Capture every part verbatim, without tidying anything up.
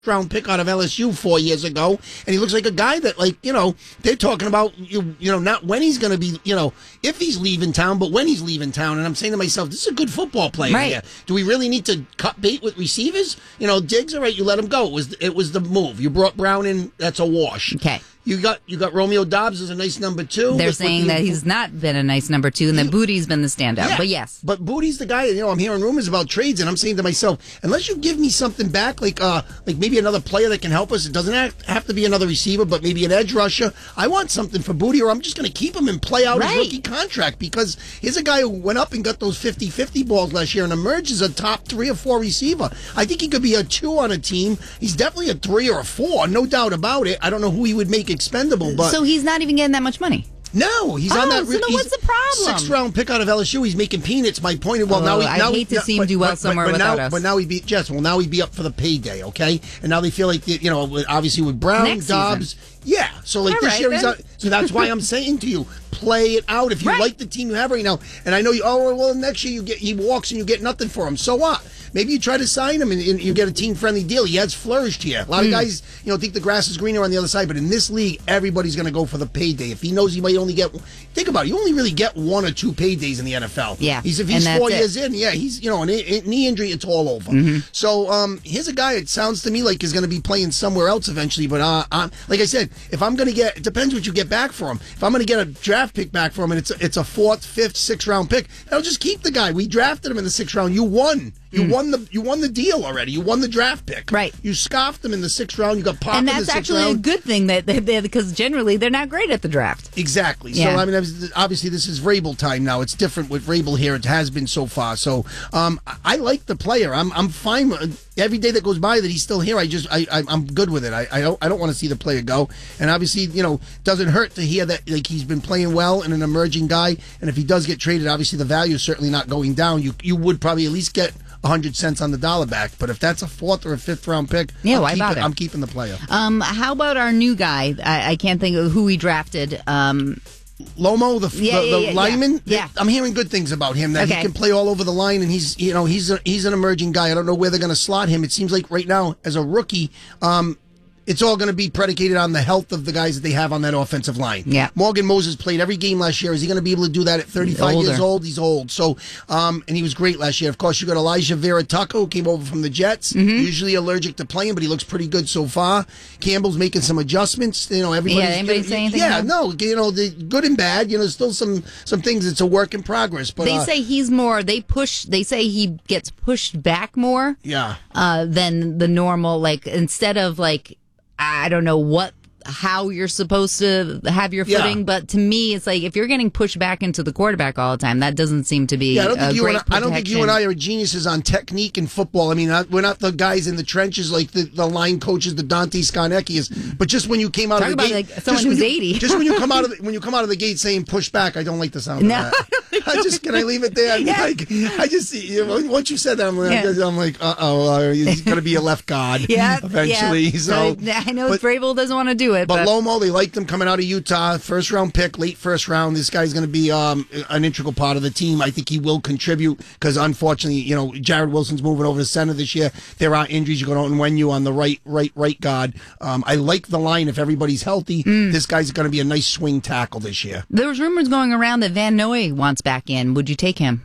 round pick out of L S U four years ago, and he looks like a guy that, like, you know, they're talking about, you, you know, not when he's going to be, you know, if he's leaving town, but when he's leaving town. And I'm saying to myself, this is a good football player right. here. Do we really need to cut bait with receivers? You know, Diggs, all right, you let him go. It was it was the move. You brought Brown in, that's a wash. Okay. You got you got Romeo Doubs as a nice number two. They're with, saying with the, that he's not been a nice number two, and that Booty's been the standout. Yeah, but yes, but Booty's the guy. You know, I'm hearing rumors about trades, and I'm saying to myself, unless you give me something back, like uh, like maybe another player that can help us. It doesn't have, have to be another receiver, but maybe an edge rusher. I want something for Booty, or I'm just going to keep him and play out right. his rookie contract, because here's a guy who went up and got those fifty-fifty balls last year and emerged as a top three or four receiver. I think he could be a two on a team. He's definitely a three or a four, no doubt about it. I don't know who he would make expendable, but so he's not even getting that much money. No, he's oh, on that. So then what's the problem? Sixth round pick out of L S U. He's making peanuts. My point. Well, oh, now he, I now hate he, to see but, him do well but, somewhere but, but without now, us. But now he'd be Jess. Well, now he'd be up for the payday. Okay, and now they feel like, you know, obviously with Brown, Next Dobbs. Season. Yeah, so like All this right, year he's then. out. So that's why I'm saying to you, play it out. If you right. like the team you have right now, and I know you. Oh well, next year you get he walks and you get nothing for him. So what? Maybe you try to sign him and, and you get a team-friendly deal. He has flourished here. A lot mm. of guys, you know, think the grass is greener on the other side, but in this league, everybody's going to go for the payday. If he knows he might only get, think about it, you only really get one or two paydays in the N F L. Yeah, he's if he's four it. years in, yeah, he's you know, an a knee injury, it's all over. Mm-hmm. So um, here's a guy. It sounds to me like he's going to be playing somewhere else eventually. But uh, uh, like I said, if I'm going to get, it depends what you get back for him. If I'm going to get a draft pick back for him, and it's a, it's a fourth, fifth, sixth round pick, I'll just keep the guy. We drafted him in the sixth round. You won. You mm. won the you won the deal already. You won the draft pick. Right. You scoffed them in the sixth round. You got popped in the sixth round. And that's actually round. a good thing that they, because generally they're not great at the draft. Exactly. Yeah. So I mean, obviously this is Vrabel time now. It's different with Vrabel here. It has been so far. So um, I like the player. I'm I'm fine with every day that goes by that he's still here. I just I, I I'm good with it. I I don't I don't want to see the player go. And obviously, you know, doesn't hurt to hear that like he's been playing well and an emerging guy. And if he does get traded, obviously the value is certainly not going down. You you would probably at least get a hundred cents on the dollar back. But if that's a fourth or a fifth round pick, yeah, I'm why keeping, bother? I'm keeping the player. Um, how about our new guy? I, I can't think of who he drafted. Um. Lomo, the, Yeah, the, yeah, the yeah, lineman. yeah. I'm hearing good things about him. That Okay. he can play all over the line, and he's you know he's a, he's an emerging guy. I don't know where they're going to slot him. It seems like right now as a rookie, um, it's all going to be predicated on the health of the guys that they have on that offensive line. Yeah. Morgan Moses played every game last year. Is he going to be able to do that at thirty-five years old? He's old. So, um, and he was great last year. Of course, you got Elijah Vera Tucker, who came over from the Jets. Mm-hmm. Usually allergic to playing, but he looks pretty good so far. Campbell's making some adjustments. You know, everybody's Yeah, anybody say anything Yeah, about- no, you know, the good and bad. You know, there's still some some things. It's a work in progress. But They uh, say he's more. They push. They say he gets pushed back more. yeah. Uh, than the normal. Like instead of like, I don't know what. How you're supposed to have your footing, Yeah. but to me, it's like if you're getting pushed back into the quarterback all the time, that doesn't seem to be Yeah, I don't think a you great and I, I don't think you and protection. I are geniuses on technique in football. I mean, I, we're not the guys in the trenches like the, the line coaches, the Dante Scarnecchi is. But just when you came out Talk of the about, gate, like, someone just when who's you- eighty. just when you come out of the, when you come out of the gate saying push back, I don't like the sound No, of that. I just can I leave it there? Yeah. Like I just see you know, once you said that, I'm like, Yeah. I'm like, uh oh, uh, he's going to be a left guard. Yeah, eventually. yeah. So I know but, Vrabel doesn't want to do it, But but, Lomo, they liked him coming out of Utah, first round pick, late first round. This guy's going to be um, an integral part of the team. I think he will contribute because, unfortunately, you know, Jared Wilson's moving over to center this year. There are injuries. You go to Onwenu on the right, right, right guard. Um, I like the line if everybody's healthy. Mm. This guy's going to be a nice swing tackle this year. there was rumors going around that Van Noy wants back in. Would you take him?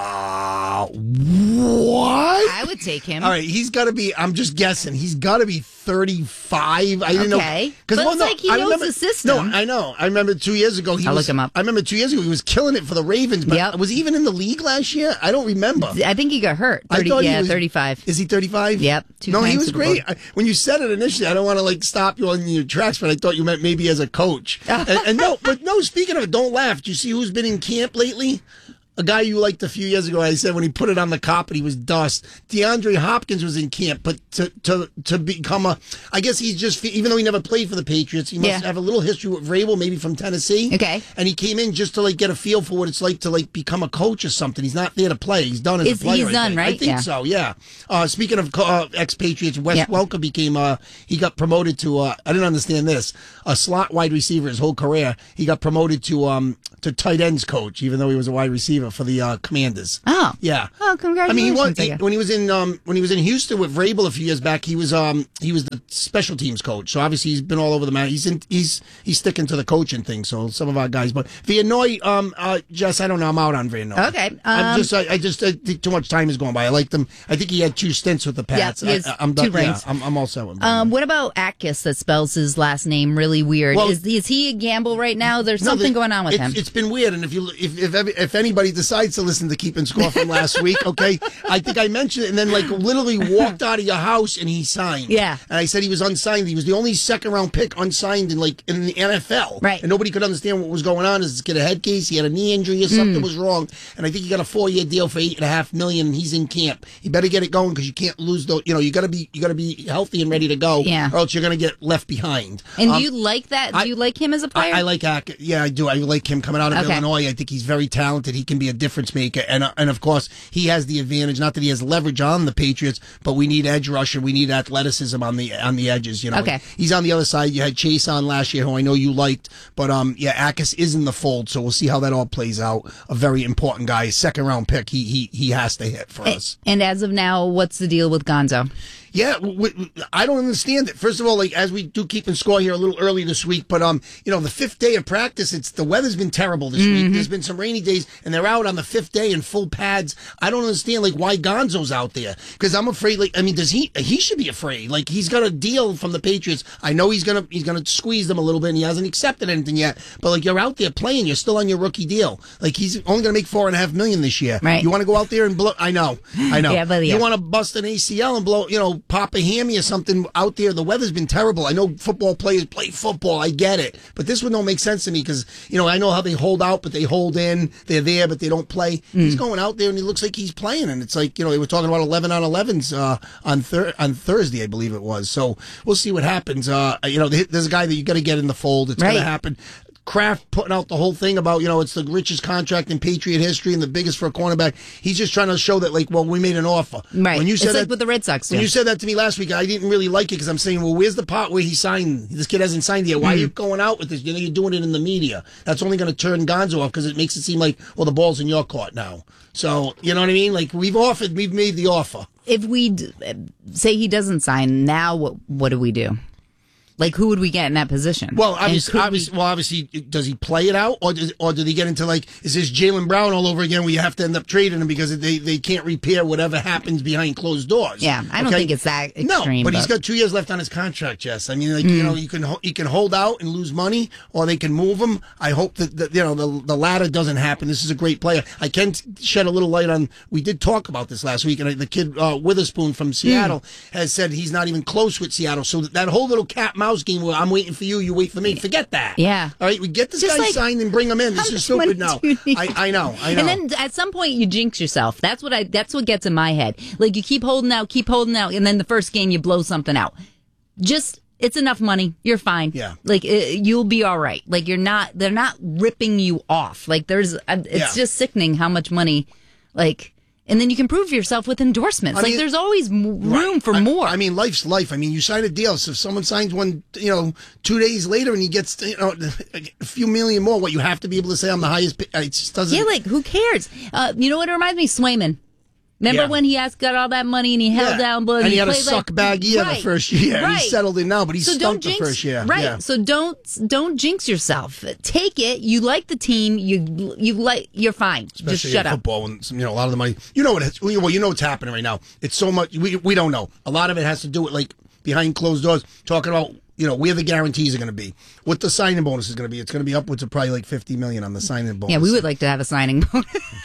Uh, what? I would take him. All right, he's got to be. I'm just guessing. He's got to be thirty-five. I didn't Okay. know. But well, it's no, like he I knows remember, the system. No, I know. I remember two years ago. He I'll was, look him up. I remember two years ago he was killing it for the Ravens. But Yep. was he even in the league last year? I don't remember. I think he got hurt. I thirty, thought he yeah, was- thirty-five. Is he thirty-five? Yep, two no, he times was Super Bowl. great. I, when you said it initially, I don't want to like stop you on your tracks, but I thought you meant maybe as a coach. and, and no, but no. Speaking of it, don't laugh. Do you see who's been in camp lately? A guy you liked a few years ago, I said when he put it on the carpet, he was dust. DeAndre Hopkins was in camp, but to to to become a, I guess he's just, even though he never played for the Patriots, he must Yeah. have a little history with Vrabel, maybe from Tennessee. Okay. And he came in just to like get a feel for what it's like to like become a coach or something. He's not there to play. He's done as Is- a player. he's I done, think. right? I think Yeah. so. Yeah. Uh, speaking of uh, expatriates, Wes Yeah. Welker became. Uh, he got promoted to. Uh, I didn't understand this. A slot wide receiver his whole career. He got promoted to um to tight ends coach, even though he was a wide receiver. receiver for the uh, Commanders. Oh, yeah. Oh, congratulations! I mean, he was I he, guess. when he was in um, when he was in Houston with Vrabel a few years back. He was um, he was the special teams coach. So obviously he's been all over the map. He's in, he's he's sticking to the coaching thing. So some of our guys, but Villanoi, um, uh, Jess, I don't know. I'm out on Villanoi. Okay, um, I'm just I, I just I think too much time is going by. I liked him. I think he had two stints with the Pats. Yeah, he has I, I'm two done. Yeah, rings. I'm, I'm all set with him. Um, what about Atkins that spells his last name really weird? Well, is is he a gamble right now? There's No, something the- going on with it's, him. It's been weird, and if you if if every- if anybody decides to listen to Keeping Score from last week, okay, I think I mentioned it, and then like literally walked out of your house and he signed. Yeah. and I said he was unsigned. He was the only second round pick unsigned in like in the N F L. Right. and nobody could understand what was going on. Is this kid a head case? He had a knee injury or something Mm. was wrong, and I think he got a four year deal for eight and a half million. And he's in camp. You better get it going because you can't lose. The you know you got to be you got to be healthy and ready to go. Yeah. or else you're going to get left behind. and Um, do you like that? I- do you like him as a player? I, I like Ack. Yeah, I do. I like him coming out of Okay. Illinois. I think he's very talented. He can be a difference maker, and uh, and of course he has the advantage. Not that he has leverage on the Patriots, but we need edge rusher. We need athleticism on the on the edges. You know, Okay. He's on the other side. You had Chase on last year, who I know you liked, but um, yeah, Ackes is in the fold. So we'll see how that all plays out. A very important guy, second round pick. He he he has to hit for us. and as of now, what's the deal with Gonzo? Yeah, w- w- I don't understand it. First of all, like as we do keep in score here a little early this week, but um, you know, the fifth day of practice, it's the weather's been terrible this week. There's been some rainy days, and they're out on the fifth day in full pads. I don't understand like why Gonzo's out there because I'm afraid. Like, I mean, does he? He should be afraid. Like he's got a deal from the Patriots. I know he's gonna he's gonna squeeze them a little bit, and he hasn't accepted anything yet. But like you're out there playing, you're still on your rookie deal. Like he's only gonna make four and a half million this year. Right. You want to go out there and blow? I know, I know. Yeah, but yeah. You want to bust an A C L and blow, you know, pop a hammy or something out there. The weather's been terrible. I know football players play football. I get it. But this one don't make sense to me because, you know, I know how they hold out, but they hold in. They're there, but they don't play. Mm. He's going out there and he looks like he's playing. And it's like, you know, they were talking about eleven on elevens uh, on, thir- on Thursday, I believe it was. So we'll see what happens. Uh, you know, there's a guy that you got to get in the fold. It's Right. going to happen. Kraft putting out the whole thing about, you know, it's the richest contract in Patriot history and the biggest for a cornerback. He's just trying to show that, like, well, we made an offer. Right. When you It's said like that, what the Red Sox do. When you said that to me last week, I didn't really like it because I'm saying, well, where's the part where he signed? This kid hasn't signed yet. Why are you going out with this? You know, you're doing it in the media. That's only going to turn Gonzo off because it makes it seem like, well, the ball's in your court now. So, you know what I mean? Like, we've offered, we've made the offer. If we d- say he doesn't sign now, what what do we do? Like, who would we get in that position? Well, And obviously, could we- obviously, well, obviously, does he play it out, or does, or do they get into like, is this Jaylen Brown all over again? Where you have to end up trading him because they, they can't repair whatever happens behind closed doors. Yeah, I don't Okay? think it's that No, extreme. but, he's got two years left on his contract, Jess. I mean, like you know, you can ho- you can hold out and lose money, or they can move him. I hope that, that you know the the latter doesn't happen. This is a great player. I can shed a little light on. We did talk about this last week, and the kid uh, Witherspoon from Seattle has said he's not even close with Seattle. So that, that whole little cat mouse game where I'm waiting for you, you wait for me. Forget that. Yeah. All right, we get this Just guy like, signed and bring him in. how This is much money stupid now. do you need? I, I know. I know. And then at some point you jinx yourself. That's what I. That's what gets in my head. Like you keep holding out, keep holding out, and then the first game you blow something out. Just it's enough money. You're fine. Yeah. Like it, you'll be all right. Like you're not. They're not ripping you off. Like there's. uh, It's Yeah. just sickening how much money. Like. And then you can prove yourself with endorsements. I like mean- there's always m- room Right. for I- more. I mean, life's life. I mean, you sign a deal. So if someone signs one, you know, two days later and he gets, you know, a few million more, what you have to be able to say I'm the highest. It just doesn't. yeah, like who cares? Uh, you know what it reminds me? Swayman. Remember Yeah. when he asked, got all that money and he held Yeah. down blood and he, had a played suck like, bag year right, the first year. Right. He's settled in now, but he so stunk don't the jinx, first year. Right. Yeah. So don't don't jinx yourself. Take it. You like the team. You you like. You're fine. Especially Just shut in up. football, when you know a lot of the money. You know what? It's, well, you know what's happening right now. It's so much. We we don't know. A lot of it has to do with like behind closed doors, talking about you know where the guarantees are going to be, what the signing bonus is going to be. It's going to be upwards of probably like fifty million on the signing bonus. Yeah, we would like to have a signing bonus.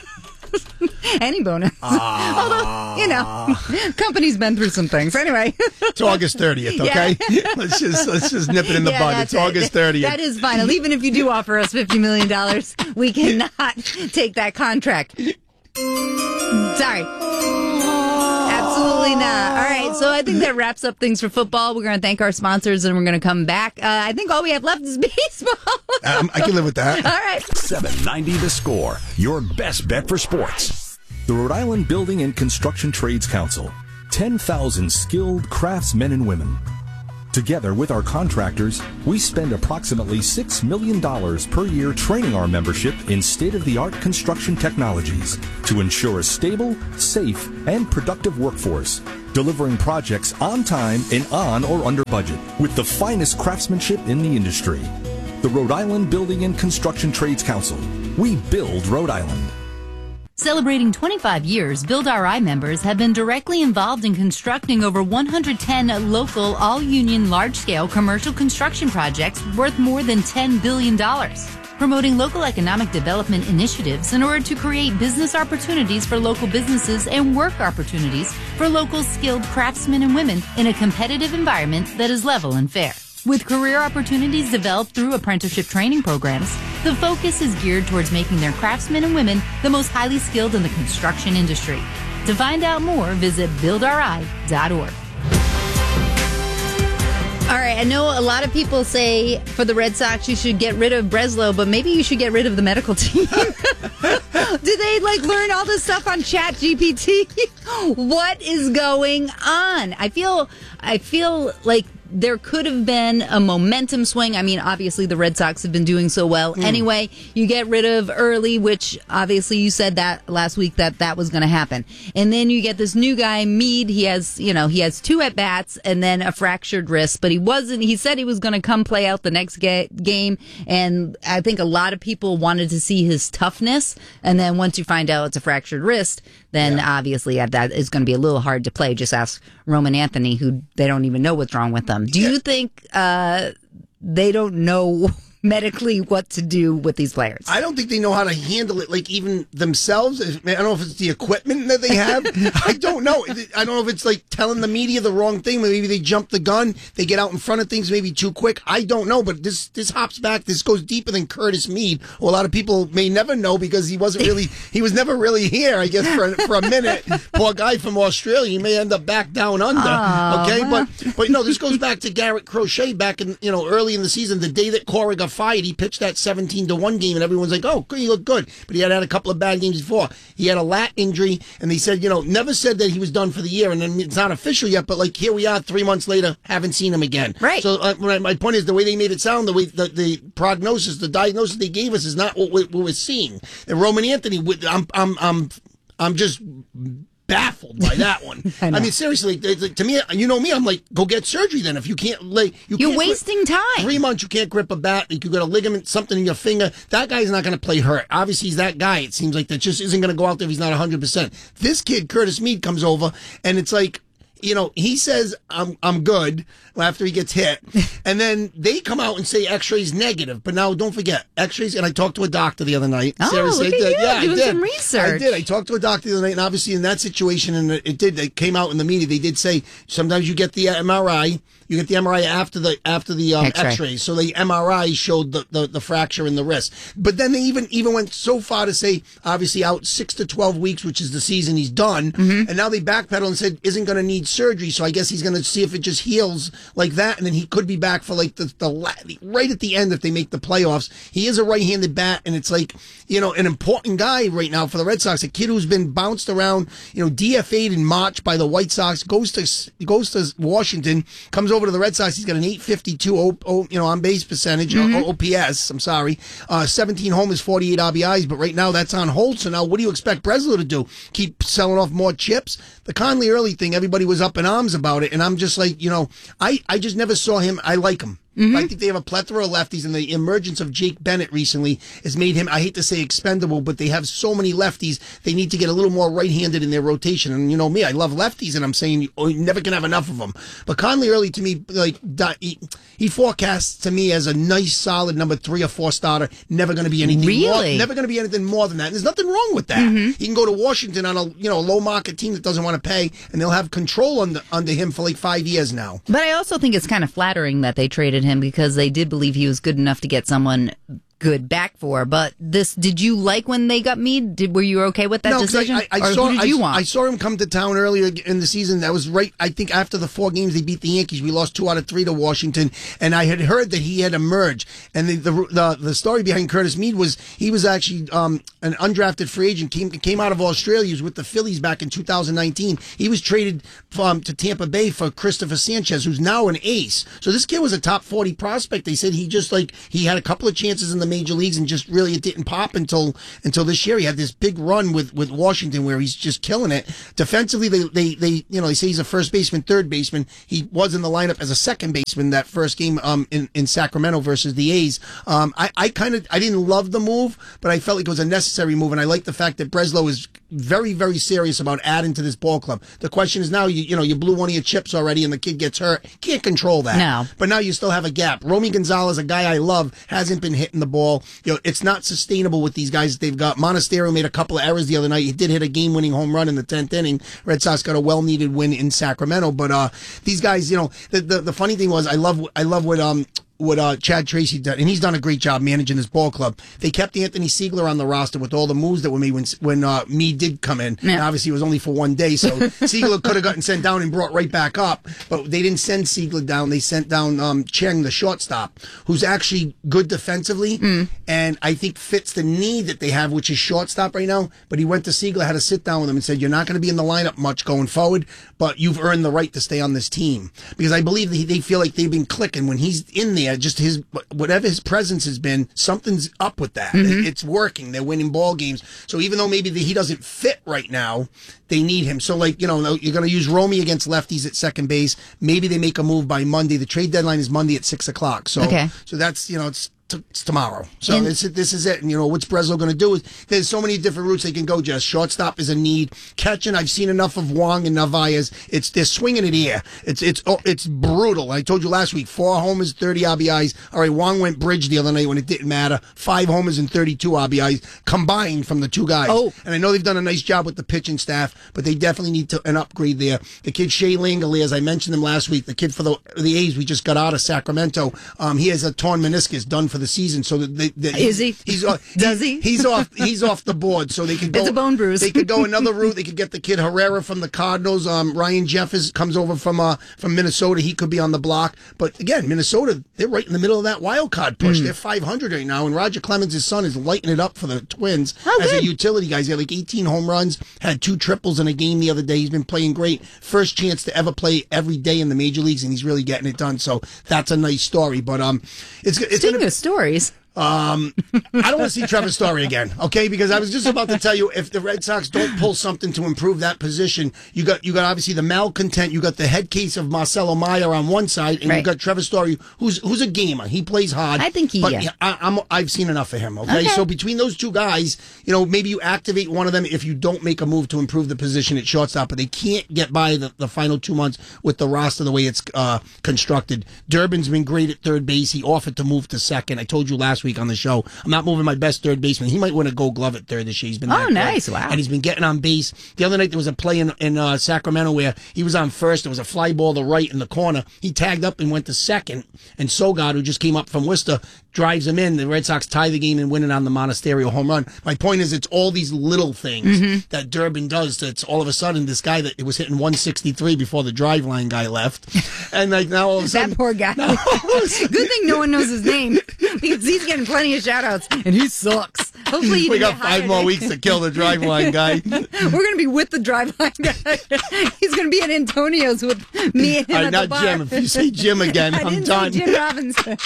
Any bonus. Ah. Although, you know, company's been through some things. Anyway. It's August thirtieth, okay? let's just let's just nip it in the Yeah, bud. that's It's August it. thirtieth. That is final. Even if you do offer us fifty million dollars, we cannot take that contract. Sorry. Absolutely not. All right, so I think that wraps up things for football. We're going to thank our sponsors, and we're going to come back. Uh, I think all we have left is baseball. um, I can live with that. All right. seven ninety The Score, your best bet for sports. The Rhode Island Building and Construction Trades Council. ten thousand skilled craftsmen and women. Together with our contractors, we spend approximately six million dollars per year training our membership in state-of-the-art construction technologies to ensure a stable, safe, and productive workforce, delivering projects on time and on or under budget with the finest craftsmanship in the industry. The Rhode Island Building and Construction Trades Council. We build Rhode Island. Celebrating twenty-five years, Build R I members have been directly involved in constructing over one hundred ten local, all-union, large-scale commercial construction projects worth more than ten billion dollars, promoting local economic development initiatives in order to create business opportunities for local businesses and work opportunities for local skilled craftsmen and women in a competitive environment that is level and fair. With career opportunities developed through apprenticeship training programs, the focus is geared towards making their craftsmen and women the most highly skilled in the construction industry. To find out more, visit build R I dot org. All right, I know a lot of people say for the Red Sox you should get rid of Breslow, but maybe you should get rid of the medical team. Did they like learn all this stuff on Chat G P T? What is going on? I feel I feel like there could have been a momentum swing. I mean, obviously the Red Sox have been doing so well. Mm. Anyway, you get rid of Early, which obviously you said that last week that that was going to happen. And then you get this new guy, Mead. He has, you know, he has two at-bats and then a fractured wrist, but he wasn't, he said he was going to come play out the next ga- game. And I think a lot of people wanted to see his toughness. And then once you find out it's a fractured wrist, then yeah. obviously that is going to be a little hard to play. Just ask Roman Anthony, who they don't even know what's wrong with them. Do you think uh, they don't know medically what to do with these players? I don't think they know how to handle it, like even themselves. I don't know if it's the equipment that they have. I don't know. I don't know if it's like telling the media the wrong thing. Maybe they jump the gun. They get out in front of things maybe too quick. I don't know. But this this hops back. This goes deeper than Curtis Mead, who a lot of people may never know because he wasn't really, he was never really here, I guess, for, for a minute. Poor guy from Australia. He may end up back down under. Oh, okay? Well. But, but, you know, this goes back to Garrett Crochet back in, you know, early in the season, the day that Cora got fired. He pitched that seventeen to one game, and everyone's like, oh, he looked good. But he had had a couple of bad games before. He had a lat injury, and they said, you know, never said that he was done for the year, and then it's not official yet, but like here we are three months later, haven't seen him again. Right. So uh, my point is the way they made it sound, the way the, the prognosis, the diagnosis they gave us is not what we're, what we're seeing. And Roman Anthony, I'm, I'm, I'm, I'm just baffled by that one. I, I mean, seriously, to me, you know me, I'm like, go get surgery then. If you can't lay, you you're can't wasting grip, time. Three months, you can't grip a bat. You got a ligament, something in your finger. That guy's not going to play hurt. Obviously, he's that guy. It seems like that just isn't going to go out there if he's not one hundred percent. This kid, Curtis Mead, comes over, and it's like, you know, he says, I'm I'm good after he gets hit. And then they come out and say x-rays negative. But now, don't forget, x-rays, and I talked to a doctor the other night. Oh, Seriously, look at I did. you, Yeah, doing I did. some research. I did. I talked to a doctor the other night, and obviously in that situation, and it did, it came out in the media, they did say sometimes you get the M R I, you get the M R I after the after the um, X-ray. x-rays. So the M R I showed the, the, the fracture in the wrist. But then they even, even went so far to say, obviously out six to twelve weeks, which is the season he's done. Mm-hmm. And now they backpedal and said, isn't going to need surgery. So I guess he's going to see if it just heals like that. And then he could be back for like the, the right at the end if they make the playoffs. He is a right-handed bat, and it's like, you know, an important guy right now for the Red Sox. A kid who's been bounced around, you know, D F A'd in March by the White Sox, goes to goes to Washington, comes over to the Red Sox. He's got an eight fifty-two, o, o, you know, on base percentage, mm-hmm. O P S. I'm sorry, uh, seventeen homers, forty-eight R B Is. But right now that's on hold. So now, what do you expect Breslow to do? Keep selling off more chips? The Conley Early thing, everybody was up in arms about it, and I'm just like, you know, I I just never saw him. I like him. Mm-hmm. I think they have a plethora of lefties, and the emergence of Jake Bennett recently has made him, I hate to say expendable, but they have so many lefties, they need to get a little more right-handed in their rotation. And you know me, I love lefties, and I'm saying oh, you never can have enough of them. But Conley Early, to me, like he, he forecasts to me as a nice, solid number three or four starter, never going to be anything really? more, never going to be anything more than that. And there's nothing wrong with that. Mm-hmm. He can go to Washington on a you know low market team that doesn't want to pay, and they'll have control under, under him for like five years now. But I also think it's kind of flattering that they traded him because they did believe he was good enough to get someone good back for. But this, did you like when they got Mead? Did, were you okay with that no, 'cause decision? I, I, I or saw, who did I, you want? I saw him come to town earlier in the season. That was right. I think after the four games they beat the Yankees, we lost two out of three to Washington, and I had heard that he had emerged. And the the the, the story behind Curtis Mead was he was actually um, an undrafted free agent. came came out of Australia. He was with the Phillies back in two thousand nineteen. He was traded um, to Tampa Bay for Christopher Sanchez, who's now an ace. So this kid was a top forty prospect. They said he just like he had a couple of chances in the major leagues and just really it didn't pop until until this year. He had this big run with, with Washington where he's just killing it. Defensively, they, they they you know they say he's a first baseman, third baseman. He was in the lineup as a second baseman that first game um in, in Sacramento versus the A's. Um, I I kind of I didn't love the move, but I felt like it was a necessary move, and I like the fact that Breslow is very very serious about adding to this ball club. The question is now you you know you blew one of your chips already, and the kid gets hurt. Can't control that. No. But now you still have a gap. Romy Gonzalez, a guy I love, hasn't been hitting the ball. You know, it's not sustainable with these guys that they've got. Monasterio made a couple of errors the other night. He did hit a game-winning home run in the tenth inning. Red Sox got a well-needed win in Sacramento. But uh, these guys, you know, the, the the funny thing was, I love I love what um. what uh, Chad Tracy did, and he's done a great job managing this ball club. They kept Anthony Siegler on the roster with all the moves that were made when when uh, Mead did come in. Yeah. And obviously, it was only for one day, so Siegler could have gotten sent down and brought right back up. But they didn't send Siegler down. They sent down um, Cheng, the shortstop, who's actually good defensively, mm. and I think fits the need that they have, which is shortstop right now. But he went to Siegler, had to sit down with him, and said, "You're not going to be in the lineup much going forward, but you've earned the right to stay on this team." Because I believe that he, they feel like they've been clicking when he's in there. Just his whatever his presence has been, something's up with that. Mm-hmm. It's working. They're winning ball games. So even though maybe the, he doesn't fit right now, they need him. So, like, you know, you're going to use Romy against lefties at second base. Maybe they make a move by Monday. The trade deadline is Monday at six o'clock. So, okay. so that's, you know, it's T- it's tomorrow. So and, this, this is it. And, you know, what's Breslow going to do? Is there's so many different routes they can go, Jess. Shortstop is a need. Catching, I've seen enough of Wong and Narvaez. It's, they're swinging it here. It's, it's, oh, it's brutal. I told you last week, four homers, thirty R B Is. All right, Wong went bridge the other night when it didn't matter. Five homers and thirty-two R B Is combined from the two guys. Oh. And I know they've done a nice job with the pitching staff, but they definitely need to, an upgrade there. The kid Shea Langolier, as I mentioned him last week, the kid for the, the A's we just got out of Sacramento, um, he has a torn meniscus done for the season. So that They, they, Is he? He's off. Does he? He's off. He's off the board. So they could go. It's a bone bruise. They could go another route. They could get the kid Herrera from the Cardinals. Um, Ryan Jeffers comes over from uh from Minnesota. He could be on the block. But again, Minnesota, they're right in the middle of that wild card push. Mm. They're five hundred right now, and Roger Clemens, his son, is lighting it up for the Twins oh, as good. a utility guy. He's got like eighteen home runs. Had two triples in a game the other day. He's been playing great. First chance to ever play every day in the major leagues, and he's really getting it done. So that's a nice story. But um, it's it's Speaking gonna, of stories. Um, I don't want to see Trevor Story again, okay? Because I was just about to tell you, if the Red Sox don't pull something to improve that position, you got you got obviously the malcontent, you got the head case of Marcelo Meyer on one side, and right. you got Trevor Story, who's who's a gamer. He plays hard. I think he. But yeah. I, I'm I've seen enough of him. Okay? Okay. So between those two guys, you know, maybe you activate one of them if you don't make a move to improve the position at shortstop. But they can't get by the, the final two months with the roster the way it's uh, constructed. Durbin's been great at third base. He offered to move to second. I told you last week on the show. I'm not moving my best third baseman. He might win a Gold Glove at third this year. He's been that oh, nice, good. wow! And he's been getting on base. The other night there was a play in, in uh, Sacramento where he was on first. There was a fly ball to the right in the corner. He tagged up and went to second. And Sogard, who just came up from Worcester, drives him in. The Red Sox tie the game and win it on the Monasterio home run. My point is, it's all these little things mm-hmm. that Durbin does. That's all of a sudden this guy that was hitting one sixty-three before the drive line guy left, and like now all of a sudden that poor guy. Now, good thing no one knows his name because he's getting plenty of shout outs and he sucks. Hopefully he we got get five hired. more weeks to kill the drive line guy. We're gonna be with the drive line guy. He's gonna be at Antonio's with me and him All right, at not the bar. Jim. If you say Jim again, I I'm didn't done. Say Jim Robinson.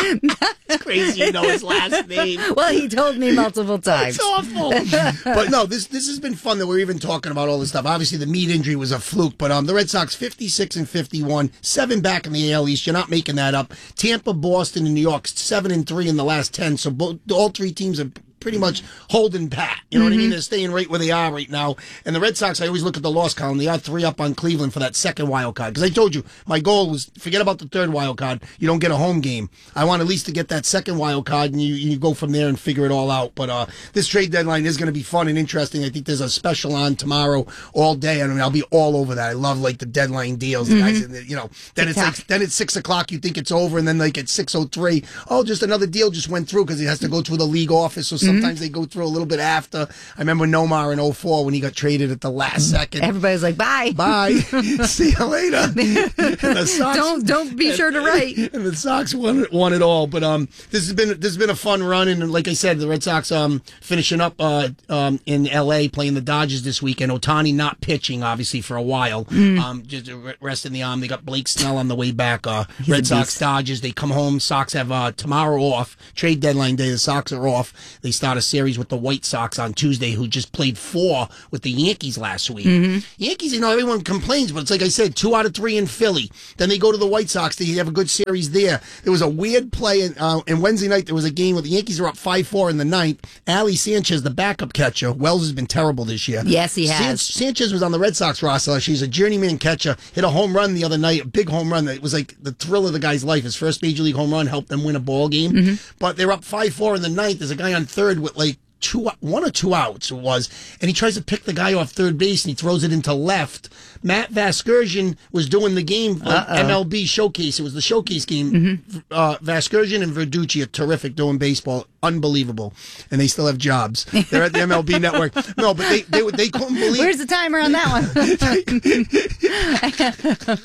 It's crazy you know his last name. Well, he told me multiple times. It's awful. But no, this this has been fun that we're even talking about all this stuff. Obviously, the Mead injury was a fluke, but um, the Red Sox fifty-six and fifty-one, seven back in the A L East. You're not making that up. Tampa, Boston, and New York seven and three in the last ten. So both all three teams are pretty much holding pat. You know mm-hmm. what I mean? They're staying right where they are right now. And the Red Sox, I always look at the loss column. They are three up on Cleveland for that second wild card. Because I told you, my goal was forget about the third wild card. You don't get a home game. I want at least to get that second wild card, and you, you go from there and figure it all out. But uh, this trade deadline is going to be fun and interesting. I think there's a special on tomorrow all day. I mean, I'll be all over that. I love like the deadline deals. The mm-hmm. guys, in the, you know, then it's like, then it's six o'clock. You think it's over, and then like at six oh three, oh, just another deal just went through because it has to go through the league office. So sometimes mm-hmm. they go through a little bit after. I remember Nomar in oh four when he got traded at the last second. Everybody's like, bye, bye, see you later. The Sox, don't don't be sure to write. And the Sox won won it all. But um, this has been this has been a fun run, and like I said, the Red Sox um finishing up uh um in L A playing the Dodgers this weekend. Ohtani not pitching obviously for a while. Mm. Um, just resting the arm. They got Blake Snell on the way back. Uh, Red Sox Dodgers. They come home. Sox have uh tomorrow off. Trade deadline day. The Sox are off. They start a series with the White Sox on Tuesday, who just played four with the Yankees last week. Mm-hmm. Yankees, you know, everyone complains, but it's like I said, two out of three in Philly. Then they go to the White Sox. They have a good series there. There was a weird play in, uh, in Wednesday night. There was a game where the Yankees were up five four in the ninth. Ali Sanchez, the backup catcher. Wells has been terrible this year. Yes, he has. San- Sanchez was on the Red Sox roster. She's a journeyman catcher. Hit a home run the other night, a big home run. It was like the thrill of the guy's life. His first major league home run helped them win a ball game. Mm-hmm. But they were up five four in the ninth. There's a guy on third with like two, one or two outs it was, and he tries to pick the guy off third base and he throws it into left. Matt Vasgersian was doing the game like M L B showcase. It was the showcase game. Mm-hmm. Uh, Vasgersian and Verducci are terrific doing baseball, unbelievable, and they still have jobs. They're at the M L B Network. No, but they they they couldn't believe. Where's the timer on that one?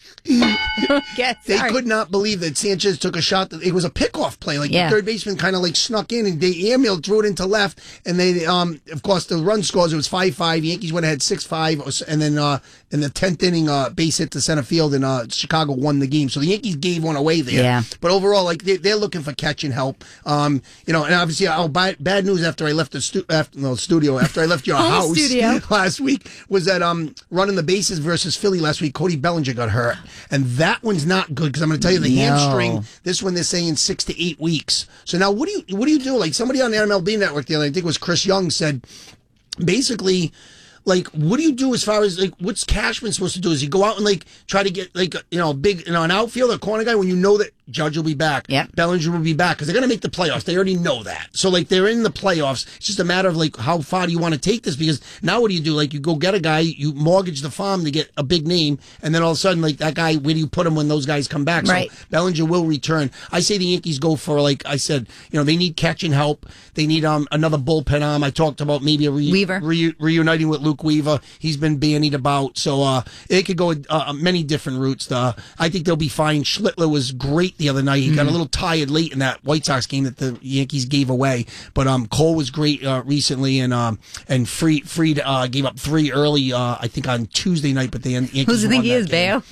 Yes, they could not believe that Sanchez took a shot. That it was a pickoff play. Like yeah. the third baseman kind of like snuck in and they airmailed, threw it into left. And they, um, of course, the run scores, it was five five. Yankees went ahead six five. And then uh, in the tenth inning, uh, base hit to center field and uh, Chicago won the game. So the Yankees gave one away there. Yeah. But overall, like they, they're looking for catching help. Um, you know, and obviously, oh, bad, bad news after I left the stu- after, no, studio, after I left your house studio. last week was that um, running the bases versus Philly last week, Cody Bellinger got hurt. And that one's not good because I'm going to tell you the no. hamstring. This one they're saying six to eight weeks. So now what do you what do you do? Like somebody on the M L B Network the other, I think it was Chris Young, said basically, like, what do you do as far as like what's Cashman supposed to do? Is he go out and like try to get like you know a big you know an outfielder, a corner guy when you know that Judge will be back, yep. Bellinger will be back because they're going to make the playoffs. They already know that. So like they're in the playoffs. It's just a matter of like how far do you want to take this? Because now what do you do? Like you go get a guy, you mortgage the farm to get a big name, and then all of a sudden like that guy, where do you put him when those guys come back? Right. So Bellinger will return. I say the Yankees go for like I said, you know they need catching help. They need um another bullpen arm. I talked about maybe a re- Weaver re- reuniting with Luke Weaver. He's been bandied about, so uh it could go uh, many different routes. Uh, I think they'll be fine. Schlittler was great the other night. He mm-hmm. got a little tired late in that White Sox game that the Yankees gave away, but um Cole was great uh, recently, and um and Fried Fried uh, gave up three early. Uh, I think on Tuesday night, but the Yankees. Who's the think he is, Bayo?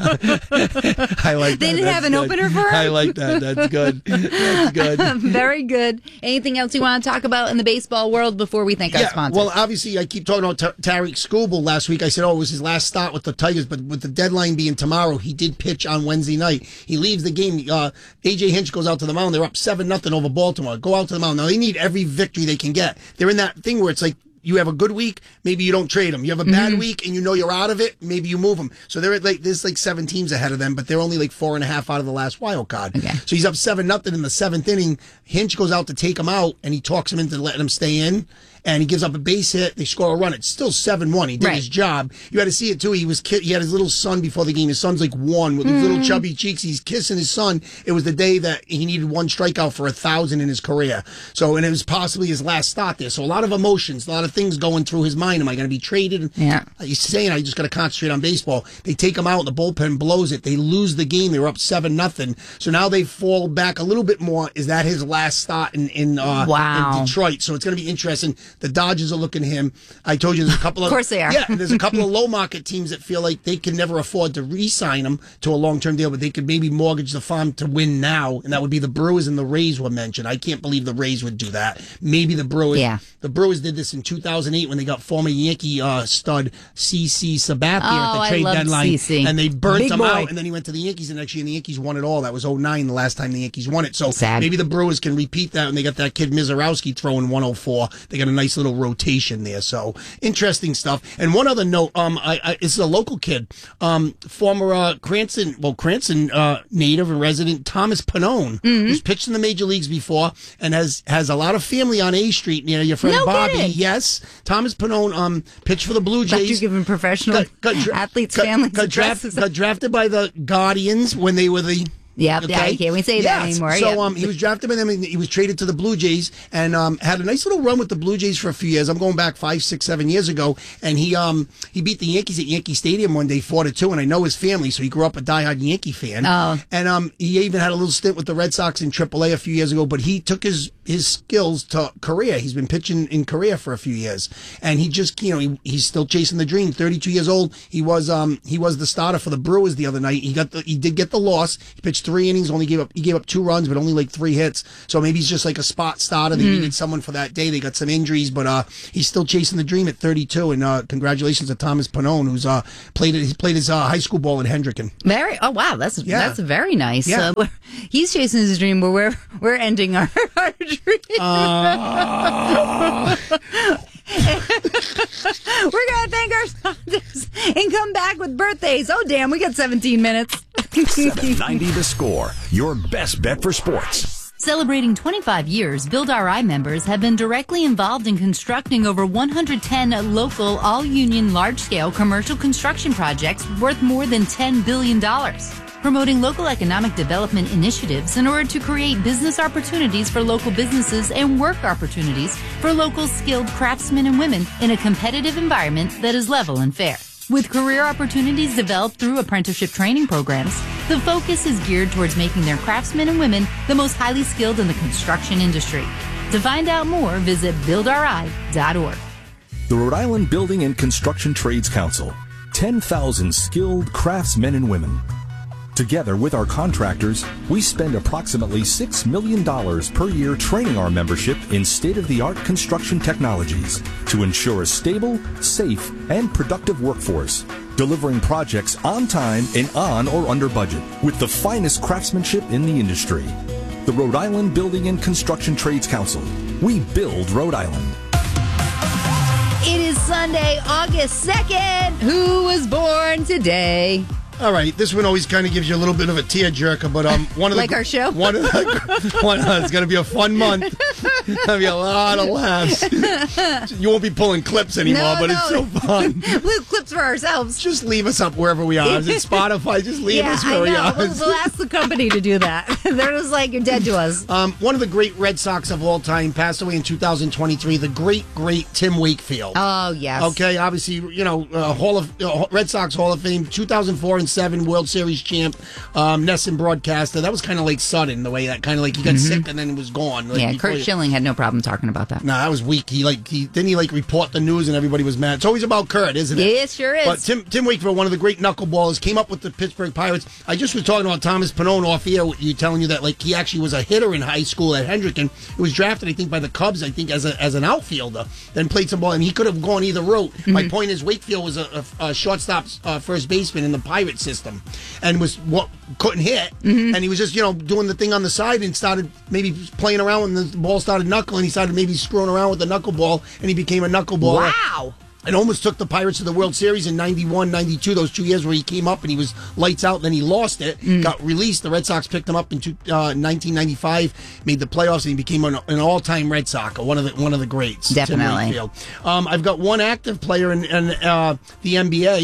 I like. They that. didn't That's have an good. opener for him. I like that. That's good. That's good. Very good. Anything else you want to talk about in the baseball world before we thank yeah, our sponsors? Well, obviously, I keep talking about T- Tariq Skubal. Last week, I said, oh, it was his last start with the Tigers, but with the deadline being tomorrow, he did pitch on Wednesday night. He leaves the game. Uh, A J Hinch goes out to the mound. They're up seven nothing over Baltimore. Go out to the mound. Now, they need every victory they can get. They're in that thing where it's like, you have a good week, maybe you don't trade them. You have a bad mm-hmm. week and you know you're out of it, maybe you move them. So they're at like, there's like seven teams ahead of them, but they're only like four and a half out of the last wild card. Okay. So he's up seven nothing in the seventh inning. Hinch goes out to take him out and he talks him into letting him stay in. And he gives up a base hit. They score a run. It's still seven one. He did right. his job. You had to see it, too. He was ki- he had his little son before the game. His son's like one with his mm. little chubby cheeks. He's kissing his son. It was the day that he needed one strikeout for a thousand in his career. So, and it was possibly his last start there. So a lot of emotions, a lot of things going through his mind. Am I going to be traded? Yeah. He's saying, I just got to concentrate on baseball. They take him out and the bullpen blows it. They lose the game. They were up seven nothing. So now they fall back a little bit more. Is that his last start in, in, uh, wow. in Detroit? So it's going to be interesting. The Dodgers are looking at him. I told you there's a couple of... Of course they are. Yeah, there's a couple of low-market teams that feel like they can never afford to re-sign him to a long-term deal, but they could maybe mortgage the farm to win now, and that would be the Brewers and the Rays were mentioned. I can't believe the Rays would do that. Maybe the Brewers... Yeah. The Brewers did this in two thousand eight when they got former Yankee uh, stud C C Sabathia Oh, at the trade I loved deadline, C C. and they burnt Big him boy. out, and then he went to the Yankees the next year, and the Yankees won it all. That was oh nine, the last time the Yankees won it. So Sad. maybe the Brewers can repeat that, and they got that kid Mizorowski throwing one oh four. They got a nice little rotation there. So interesting stuff. And one other note, um, I, I this is a local kid, um, former uh, Cranston, well, Cranston uh, native and resident Thomas Pannone, Mm-hmm. who's pitched in the major leagues before and has has a lot of family on A Street near your friend No Bobby. kidding. Yes, Thomas Pannone um, pitched for the Blue Thought Jays. you're giving professional dra- athletes' got, families got, draft, addresses. got drafted by the Guardians when they were the. Yeah, yeah, you can't say that Yes. anymore. So yeah. um, he was drafted by them, and he was traded to the Blue Jays, and um, had a nice little run with the Blue Jays for a few years. I'm going back five, six, seven years ago, and he um he beat the Yankees at Yankee Stadium one day, four to two. And I know his family, so he grew up a diehard Yankee fan. Oh. And um, he even had a little stint with the Red Sox in triple A a few years ago. But he took his his skills to Korea. He's been pitching in Korea for a few years, and he just you know he, he's still chasing the dream. thirty-two years old. He was um he was the starter for the Brewers the other night. He got the he did get the loss. He pitched three innings, only gave up he gave up two runs, but only like three hits. So maybe he's just like a spot starter. They Mm. needed someone for that day. They got some injuries, but uh he's still chasing the dream at thirty-two. And uh congratulations to Thomas Pannone, who's uh played he played his uh, high school ball at Hendricken. Very. Oh wow, that's Yeah. that's very nice. Yeah. Uh, we're- he's chasing his dream, but we're we're ending our, our dream. Uh, We're gonna thank our sponsors and come back with birthdays. Oh damn, we got seventeen minutes. seven ninety The Score, your best bet for sports. Celebrating twenty-five years, Build R I members have been directly involved in constructing over one hundred ten local, all-union, large-scale commercial construction projects worth more than ten billion dollars. Promoting local economic development initiatives in order to create business opportunities for local businesses and work opportunities for local skilled craftsmen and women in a competitive environment that is level and fair. With career opportunities developed through apprenticeship training programs, the focus is geared towards making their craftsmen and women the most highly skilled in the construction industry. To find out more, visit build r i dot org. The Rhode Island Building and Construction Trades Council. ten thousand skilled craftsmen and women. Together with our contractors, we spend approximately six million dollars per year training our membership in state-of-the-art construction technologies to ensure a stable, safe, and productive workforce, delivering projects on time and on or under budget with the finest craftsmanship in the industry. The Rhode Island Building and Construction Trades Council. We build Rhode Island. It is Sunday, August second. Who was born today? all right, this one always kind of gives you a little bit of a tearjerker, but um, one of the Like our show? one of the one, uh, it's going to be a fun month. There'll be a lot of laughs. You won't be pulling clips anymore, No, but no. it's so fun. We'll clips for ourselves. Just leave us up wherever we are. Is it Spotify? Just leave Yeah, us I where we know. are. We'll, we'll ask the company to do that. They're just like, you're dead to us. Um, one of the great Red Sox of all time passed away in two thousand twenty-three. The great, great Tim Wakefield. Oh, yes. Okay, obviously, you know, uh, Hall of uh, Red Sox Hall of Fame, two thousand four and seven World Series champ, um, Nesson broadcaster. That was kind of like sudden, the way that kind of like he got sick and then it was gone. Like, Yeah, before Kurt you- Schilling had no problem talking about that. Nah, that was weak. He like he didn't he like report the news and everybody was mad. It's always about Kurt, isn't it? It sure is. But Tim Tim Wakefield, one of the great knuckleballers, came up with the Pittsburgh Pirates. I just was talking about Thomas Pannone off air, with you telling you that like he actually was a hitter in high school at Hendricken. He was drafted, I think, by the Cubs, I think, as a as an outfielder. Then played some ball, and he could have gone either route. Mm-hmm. My point is, Wakefield was a, a, a shortstop, uh, first baseman in the Pirate system, and was what couldn't hit, Mm-hmm. and he was just you know doing the thing on the side and started maybe playing around when the ball started knuckling. He started maybe screwing around with the knuckleball, and he became a knuckleballer. Wow. And almost took the Pirates to the World Series in ninety-one, ninety-two, those two years where he came up and he was lights out, then he lost it, Mm. got released. The Red Sox picked him up in two, uh, nineteen ninety-five, made the playoffs, and he became an, an all-time Red Sox, one of the one of the greats. Tim Definitely. Wakefield. Um, I've got one active player in, in uh, the N B A.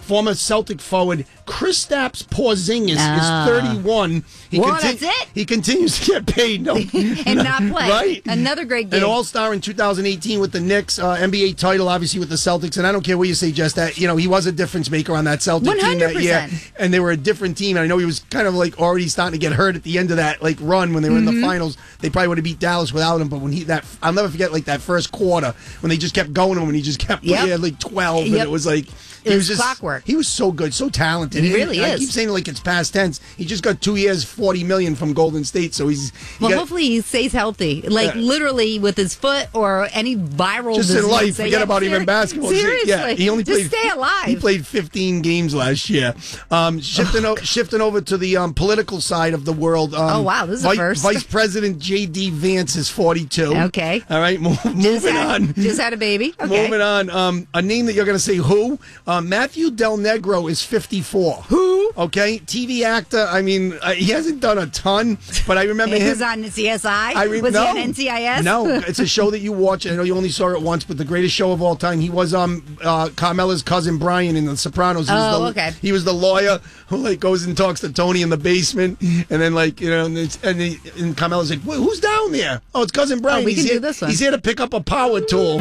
former Celtic forward Kristaps Porzingis Ah. is thirty-one. He Well, conti- that's it? He continues to get paid, no, And not play. Right? Another great game. An All-Star in two thousand eighteen with the Knicks, uh, N B A title, obviously with the Celtics. And I don't care what you say, Jess, that you know he was a difference maker on that Celtic one hundred team that percent. year, and they were a different team. And I know he was kind of like already starting to get hurt at the end of that like run when they were Mm-hmm. in the finals. They probably would have beat Dallas without him. But when he that, I'll never forget like that first quarter when they just kept going to him and he just kept Yep. he had like twelve, and Yep. it was like. It He was was just clockwork. He was so good, so talented. He And really I is. keep saying it like it's past tense. He just got two years, forty million from Golden State. So he's he Well, got- hopefully he stays healthy, like Yeah. literally with his foot or any viral. just in disease. life. So, Forget yeah, about even seri- basketball. Seriously, Yeah, he only just played. stay alive. He played fifteen games last year. Um, shifting o- shifting over to the um, political side of the world. Um, Oh, wow, this is a Vi- first. Vice President J D Vance is forty-two. Okay. All right. Move, Just moving had, on. Just had a baby. Okay. Moving on. Um, a name that you're going to say who? Uh, Matthew Del Negro is fifty-four. Who? Okay. T V actor. I mean, uh, he hasn't done a ton, but I remember He him. was on C S I. I re- was no, he on N C I S? No, it's a show that you watch. I know you only saw it once, but the greatest show of all time. He was um uh, Carmela's cousin Brian in The Sopranos. He was Oh, the, okay. He was the lawyer who like goes and talks to Tony in the basement, and then like you know, and, it's, and, he, and Carmela's like, "Wait, who's down there? Oh, it's cousin Brian. we he's can do here, this one. He's here to pick up a power tool."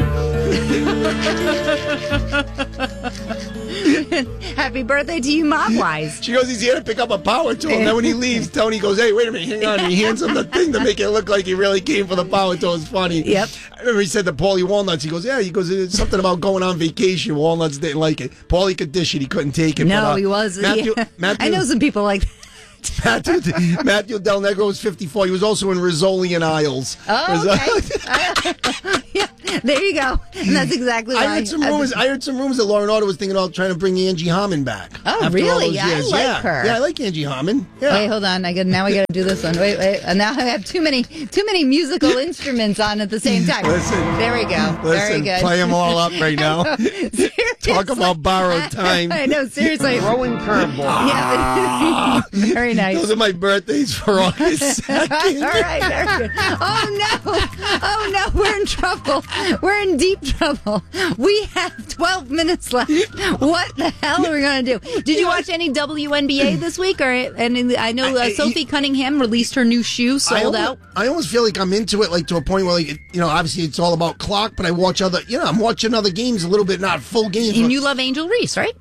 Happy birthday to you, Mobwise. She goes, "He's here to pick up a power tool." And then when he leaves, Tony goes, "Hey, wait a minute, hang on." And he hands him the thing to make it look like he really came for the power tool. It's funny. Yep. I remember he said to Paulie Walnuts, he goes, "Yeah," he goes, "It's something about going on vacation." Walnuts didn't like it. Paulie could dish it. He couldn't take it. No, but, uh, he was. Matthew, yeah. Matthew, I know some people like that. Matthew, Matthew Del Negro was fifty-four. He was also in Rizzoli and Isles. Oh, Was, okay. yeah, there you go. And that's exactly why. I heard some rumors. I heard some rumors that Law and Order was thinking about trying to bring Angie Harmon back. Oh, after all really? those I years. like yeah. her. Yeah, I like Angie Harmon. Yeah. Wait, hold on. I got now. I got to do this one. Wait, wait. And now I have too many, too many musical instruments on at the same time. Listen. There we go. Very Listen, good. play them all up right now. Seriously. Talk about borrowed time. I know. Seriously. Throwing curveball. Yeah. Very nice. Those are my birthdays for August second. All right, very good. Oh no! Oh no! We're in trouble. We're in deep trouble. We have twelve minutes left. What the hell are we going to do? Did you watch any W N B A this week? Or and I know uh, I- I- Sophie Cunningham released her new shoe, I sold almost, out. I almost feel like I'm into it, like to a point where, like, it- you know, obviously it's all about clock, but I watch other, you know, I'm watching other games a little bit, not full games. And but- you love Angel Reese, right?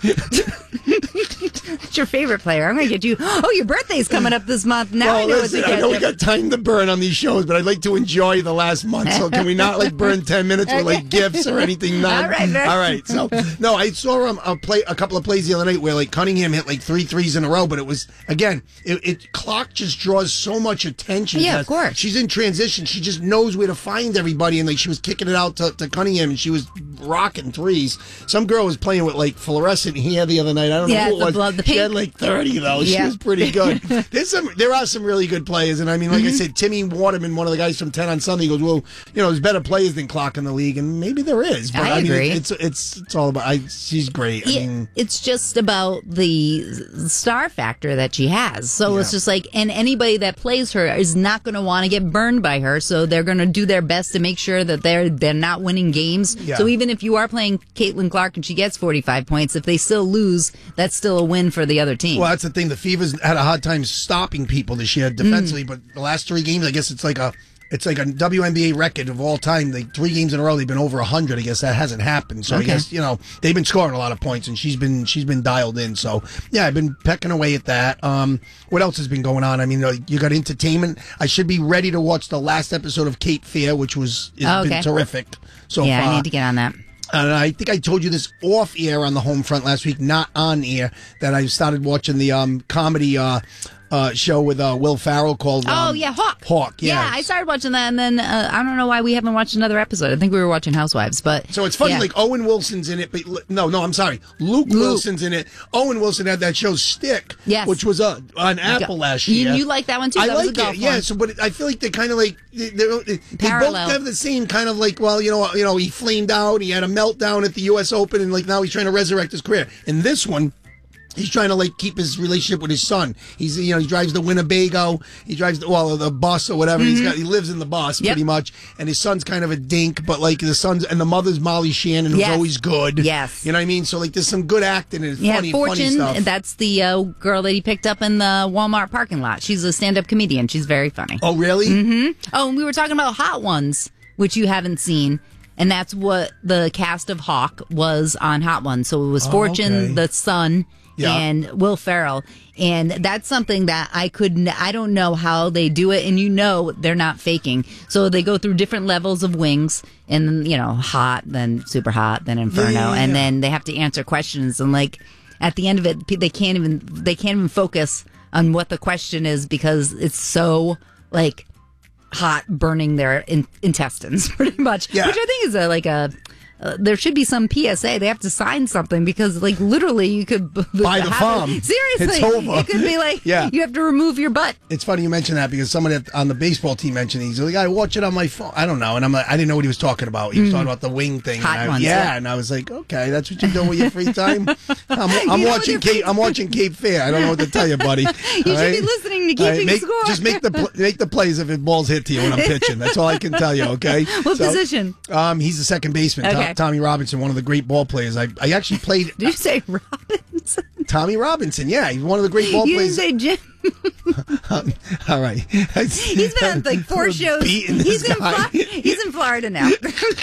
It's your favorite player. I'm going to get you. Oh, your birthday's coming up this month. Now I Well, know listen, what to I get know we you. got time to burn on these shows, but I'd like to enjoy the last month. So can we not like burn ten minutes with like gifts or anything? Not, All right, very- all right. So no, I saw um, a play, a couple of plays the other night where like Cunningham hit like three threes in a row, but it was again, it, it clock just draws so much attention. Yeah, Jess. of course. She's in transition. She just knows where to find everybody, and like she was kicking it out to, to Cunningham, and she was rocking threes. Some girl was playing with like fluorescent hair the other night. I don't Yeah, know who it the was. blood- the she pink. had like thirty though. She Yeah. was pretty good. There's some. There are some really good players, and I mean, like Mm-hmm. I said, Timmy Waterman, one of the guys from ten on Sunday, goes, "Well, you know, there's better players than Clock in the league," and maybe there is. But I I, mean, agree. it's it's it's all about. I, she's great. I Yeah, mean, it's just about the star factor that she has. So it's Yeah. just like, and anybody that plays her is not going to want to get burned by her. So they're going to do their best to make sure that they're they're not winning games. Yeah. So even if you are playing Caitlin Clark and she gets forty-five points, if they still lose, that's still a win for the other team. well, that's the thing. The Fever's had a hard time stopping people this year defensively, but the last three games, I guess it's like a. It's like a W N B A record of all time. Like three games in a row, they've been over one hundred. I guess that hasn't happened. So Okay. I guess you know they've been scoring a lot of points, and she's been she's been dialed in. So yeah, I've been pecking away at that. Um, what else has been going on? I mean, uh, you got entertainment. I should be ready to watch the last episode of Cape Fear, which was has Oh, okay. been terrific so yeah, far. I need to get on that. And I think I told you this off air on the home front last week, not on air, that I started watching the um, comedy uh, uh, show with uh, Will Farrell called. Um, Oh yeah, Hawk. Hawk, yeah. Yeah, I started watching that, and then uh, I don't know why we haven't watched another episode. I think we were watching Housewives, but So it's funny, yeah. like Owen Wilson's in it, but no, no, I'm sorry, Luke, Luke. Wilson's in it. Owen Wilson had that show Stick, Yes. which was uh, on Apple last year. You, you like that one too? I That was a like golf it, yeah. one. So, but it, I feel like they're kind of like they, they're, they both Parallel. have the same kind of like, well, you know, you know, he flamed out, he had a meltdown at the U S Open, and like now he's trying to resurrect his career. In this one, He's trying to like keep his relationship with his son. He's you know he drives the Winnebago. He drives the well the bus or whatever. Mm-hmm. He's got he lives in the bus yep. pretty much. And his son's kind of a dink, but like the son's and the mother's Molly Shannon, who's yes. always good. Yes, you know what I mean. So like there's some good acting and it's yeah, funny, Fortune, funny stuff. That's the uh, girl that he picked up in the Walmart parking lot. She's a stand-up comedian. She's very funny. Oh really? Mm-hmm. Oh, and we were talking about Hot Ones, which you haven't seen. And that's what the cast of Hawk was on Hot Ones. So it was oh, Fortune, okay. the son, yeah. and Will Ferrell. And that's something that I could, I don't know how they do it. And you know, they're not faking. So they go through different levels of wings and, you know, hot, then super hot, then Inferno. Yeah, yeah, yeah. And then they have to answer questions. And like at the end of it, they can't even, they can't even focus on what the question is because it's so like, hot, burning their in- intestines, pretty much. Yeah. Which I think is a, like a. Uh, there should be some P S A. They have to sign something because, like, literally, you could buy the farm. Seriously, it's over. It could be like, yeah. you have to remove your butt. It's funny you mentioned that because somebody on the baseball team mentioned he's like, I watch it on my phone. I don't know, and I'm like, I didn't know what he was talking about. He was mm. talking about the wing thing. Hot and I, ones, yeah, yeah, and I was like, okay, that's what you're doing with your free time. I'm, I'm watching Cape. I'm watching Cape Fear. I don't know what to tell you, buddy. You should right? be listening to Keeping right, make, Score. Just make the pl- make the plays if it balls hit to you when I'm pitching. That's all I can tell you. Okay. What so, position? Um, he's the second baseman. Okay. Tom, Tommy Robinson, one of the great ball players. I I actually played. Did you say Robinson? Tommy Robinson, yeah, he's one of the great ball you players. Didn't say Jim. um, all right, he's been on like four shows. He's in, Fla- he's in Florida now.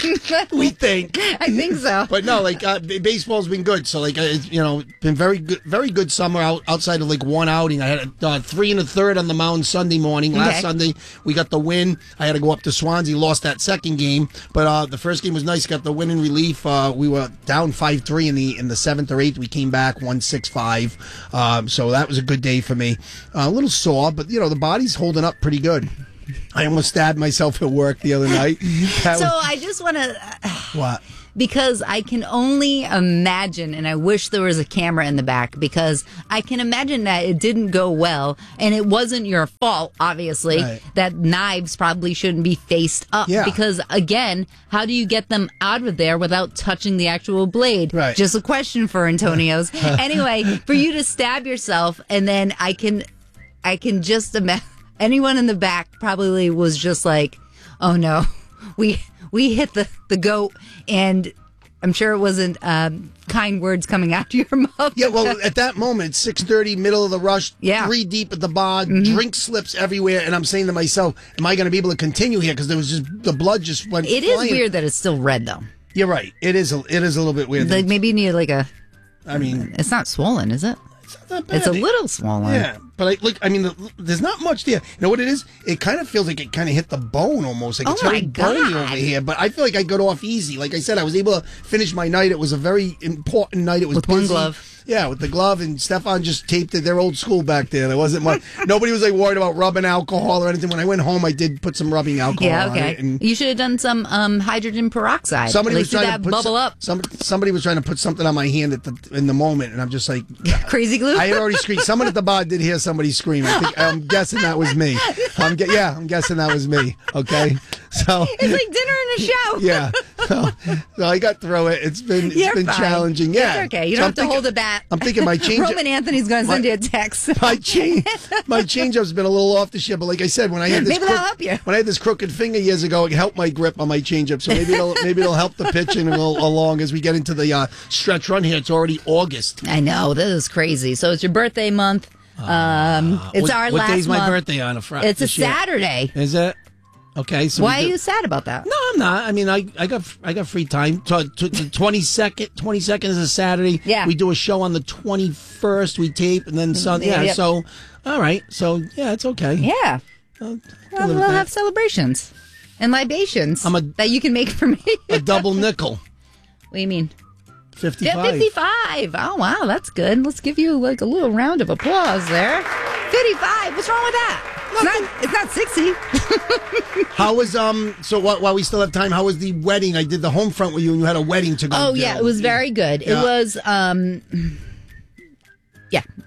We think. I think so. But no, like uh, baseball's been good. So like uh, it's, you know, been very good, very good summer out, outside of like one outing. I had a uh, three and a third on the mound Sunday morning. Last okay. Sunday we got the win. I had to go up to Swansea, lost that second game, but uh, the first game was nice. Got the win in relief. Uh, we were down five three in the in the seventh or eighth. We came back one six five. Um, so that was a good day for me. Uh, a little sore, but you know the body's holding up pretty good. I almost stabbed myself at work the other night. That so was, I just want to. What? Because I can only imagine, and I wish there was a camera in the back, because I can imagine that it didn't go well, and it wasn't your fault, obviously, right. that knives probably shouldn't be faced up. Yeah. Because, again, how do you get them out of there without touching the actual blade? Right. Just a question for Antonio's. Anyway, for you to stab yourself, and then I can, I can just imagine, anyone in the back probably was just like, oh no, we... We hit the, the goat, and I'm sure it wasn't um, kind words coming out of your mouth. Yeah, well, at that moment, six thirty, middle of the rush, yeah. three deep at the bar, Mm-hmm. drink slips everywhere, and I'm saying to myself, am I going to be able to continue here? Because there was just, the blood just went It flying. is weird that it's still red, though. You're right. It is a, it is a little bit weird. Like maybe you need like a... I mean... It's not swollen, is it? It's not that bad. It's a little swollen. Yeah, but I, look, I mean, the, there's not much there. You know what it is? It kind of feels like it kind of hit the bone almost. Like Oh it's my very bony God. over here. But I feel like I got off easy. Like I said, I was able to finish my night. It was a very important night. It was With one busy. glove. Yeah, with the glove, and Stefan just taped it. They're old school back there. There wasn't much. Nobody was like worried about rubbing alcohol or anything. When I went home, I did put some rubbing alcohol Yeah, on okay. it. And You should have done some um, hydrogen peroxide. somebody At was least did trying that to put bubble some- up. Somebody, somebody was trying to put something on my hand at the in the moment, and I'm just like, Crazy glue? I had already screamed. Someone at the bar did hear somebody scream. I think, I'm guessing that was me. I'm ge- yeah, I'm guessing that was me. Okay, so It's like dinner in a show. yeah, so, so I got through it. It's been it's You're been fine. challenging. Yeah, It's okay. You So don't I'm have to thinking- hold a bat. I'm thinking my change. Roman Anthony's going to send My- you a text. My change, my change-up's been a little off the ship, but like I said, when I had this Maybe that'll help you. when I had this crooked finger years ago, it helped my grip on my change-up. So maybe it'll maybe it'll help the pitching along as we get into the uh, stretch run here. It's already August. I know. This is crazy. So it's your birthday month. Um, it's what, our what last day's my month. birthday on a Friday? It's a Saturday. Is it? Okay. So Why we are do- you sad about that? No, I'm not. I mean, I, I got I got free time. To, to, the twenty-second, twenty-second is a Saturday. Yeah. We do a show on the twenty-first. We tape, and then Sunday. Yeah. Yep. So, all right. So, yeah, it's okay. Yeah. I'll, Well, I'll live we'll with have that. celebrations and libations I'm a- that you can make for me. A double nickel. What do you mean? fifty-five. Yeah, fifty-five. Oh, wow. That's good. Let's give you like a little round of applause there. fifty-five. What's wrong with that? It's not, it's not sixty. How was um? So while, while we still have time, how was the wedding? I did the home front with you, and you had a wedding to go. Oh, to. yeah. It was very good. Yeah. It was, um, yeah.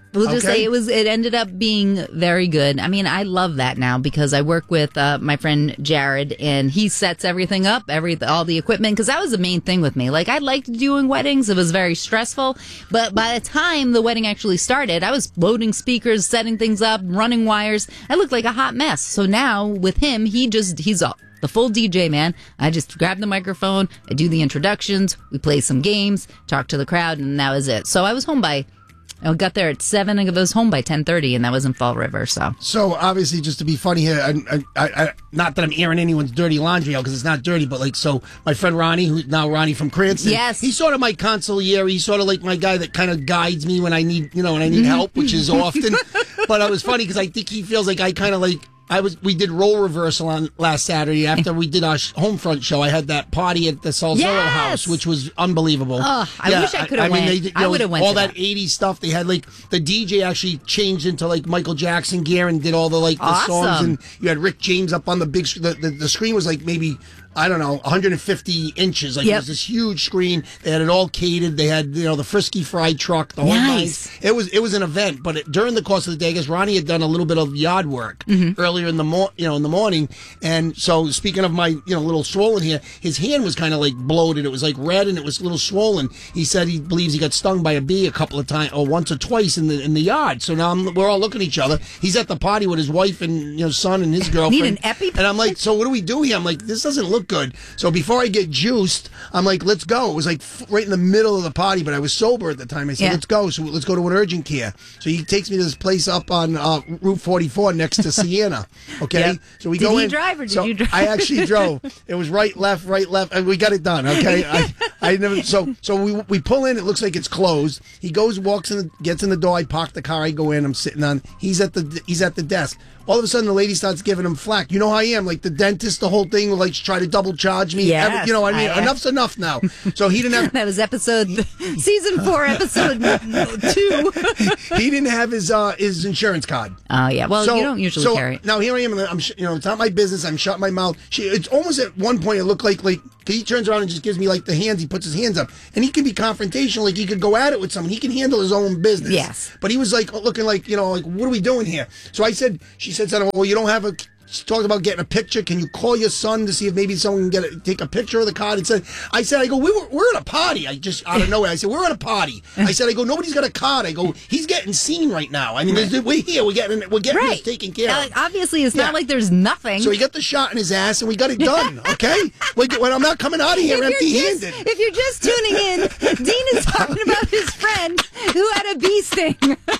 We'll just Okay. say it was. It ended up being very good. I mean, I love that now because I work with uh, my friend Jared, and he sets everything up, every all the equipment. Because that was the main thing with me. Like I liked doing weddings; it was very stressful. But by the time the wedding actually started, I was loading speakers, setting things up, running wires. I looked like a hot mess. So now with him, he just he's all. The full D J, man. I just grab the microphone, I do the introductions, we play some games, talk to the crowd, and that was it. So I was home by, I got there at seven, and I was home by ten thirty, and that was in Fall River, so. So, obviously, just to be funny here, I, I, I, not that I'm airing anyone's dirty laundry out, because it's not dirty, but, like, so my friend Ronnie, who's now Ronnie from Cranston, yes. he's sort of my consigliere. He's sort of like my guy that kind of guides me when I need, you know, when I need help, which is often. But it was funny, because I think he feels like I kind of, like, I was. We did role reversal on last Saturday after we did our sh- home front show. I had that party at the Salzero Yes! House, which was unbelievable. Oh, I wish I could have I mean, went. they did, you I know, would have went all to that that. eighties stuff. They had like the D J actually changed into like Michael Jackson gear and did all the like the Awesome. songs, and you had Rick James up on the big. The, the, the screen was like maybe. I don't know, one hundred fifty inches. Like Yep. it was this huge screen. They had it all catered. They had, you know, the Frisky Fried truck, the whole Nice. night. It was it was an event. But it, during the course of the day, I guess Ronnie had done a little bit of yard work Mm-hmm. earlier in the mor- you know, in the morning. And so, speaking of my, you know, little swollen here, his hand was kind of like bloated. It was like red and it was a little swollen. He said he believes he got stung by a bee a couple of times, or once or twice in the in the yard. So now I'm, we're all looking at each other. He's at the party with his wife and you know son and his girlfriend. Need an epi- And I'm like, so what do we do here? I'm like, this doesn't look good. So before I get juiced, I'm like, let's go. It was like f- right in the middle of the party, but I was sober at the time. I said, Yeah. let's go. So let's go to an urgent care. So he takes me to this place up on uh, Route forty-four next to Siena. Okay, Yep. so we Did go he in. drive or did So you drive? I actually drove. It was right, left, right, left, and we got it done. Okay, I, I never. So so we we pull in. It looks like it's closed. He goes, walks in, the, gets in the door. I park the car. I go in. I'm sitting on. He's at the he's at the desk. All of a sudden, the lady starts giving him flack. You know how I am, like the dentist. The whole thing, like try to double charge me. Yes, Every- you know, I mean, I- enough's enough now. So he didn't have. That was episode, season four, episode two. He didn't have his uh, his insurance card. Oh, yeah. Well, So- you don't usually so carry it. Now here I am. and I'm, sh- you know, it's not my business. I'm shutting my mouth. She, it's almost at one point it looked like like 'cause he turns around and just gives me like the hands. He puts his hands up, and he can be confrontational. Like he could go at it with someone. He can handle his own business. Yes. But he was like looking like you know like what are we doing here? So I said, she said something. Well, you don't have a. She talked about getting a picture. Can you call your son to see if maybe someone can get a, take a picture of the card? And said, I said, I go, we were, we're at a party. I just out of nowhere, I said, we're at a party. I said, I go, nobody's got a card. I go, he's getting seen right now. I mean, there's we're here. We're getting we're getting Right. this taken care Uh, of. obviously, it's Yeah. not like there's nothing. So he got the shot in his ass, and we got it done. Okay, when when I'm not coming out of here if you're, empty-handed. just, if you're just tuning in, Dean is talking about his friend who had a bee sting,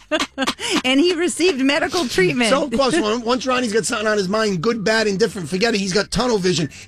and he received medical treatment. So, of course, once Ronnie's got something on his mind, good, bad, indifferent, forget it. He's got tunnel vision.